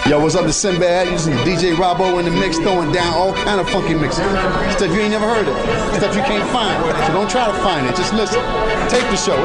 Yo, what's up to Sinbad? Using DJ Robbo in the mix, throwing down all kind of funky mixes. Stuff you ain't never heard of. Stuff you can't find. So don't try to find it. Just listen. Take the show.